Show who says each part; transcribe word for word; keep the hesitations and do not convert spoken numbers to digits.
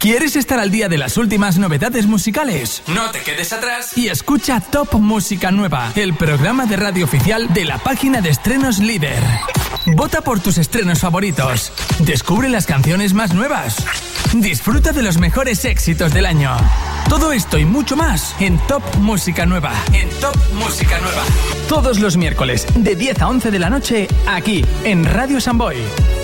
Speaker 1: ¿Quieres estar al día de las últimas novedades musicales? No te quedes atrás y escucha Top Música Nueva, el programa de radio oficial de la página de estrenos líder. Vota por tus estrenos favoritos. Descubre las canciones más nuevas. Disfruta de los mejores éxitos del año. Todo esto y mucho más en Top Música Nueva. En Top Música Nueva. Todos los miércoles de diez a once de la noche, aquí en Radio Samboy.